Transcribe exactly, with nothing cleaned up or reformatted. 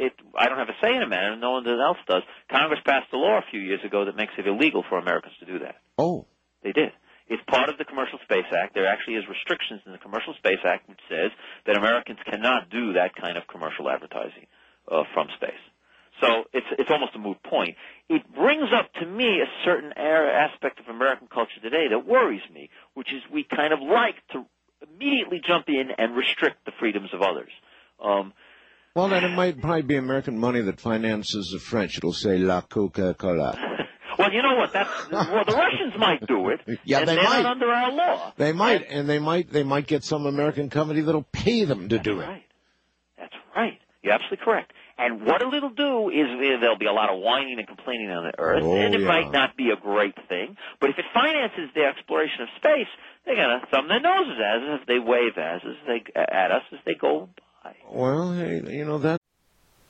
it, I don't have a say in a matter, and no one else does. Congress passed a law a few years ago that makes it illegal for Americans to do that. Oh. They did. It's part of the Commercial Space Act. There actually is restrictions in the Commercial Space Act which says that Americans cannot do that kind of commercial advertising uh, from space. So it's it's almost a moot point. It brings up to me a certain aspect of American culture today that worries me, which is we kind of like to immediately jump in and restrict the freedoms of others. Um, well, then it might probably be American money that finances the French. It'll say La Coca-Cola. Well, you know what? That's well, the Russians might do it. Yeah, and they they're might. not under our law. They might, and, and they might. They might get some American company that'll pay them to that's do right. it. That's right. You're absolutely correct. And what it'll do is there'll be a lot of whining and complaining on the Earth, oh, and it yeah. might not be a great thing. But if it finances the exploration of space, they're going to thumb their noses at us if they wave as, as they, at us as they go by. Well, hey, you know, that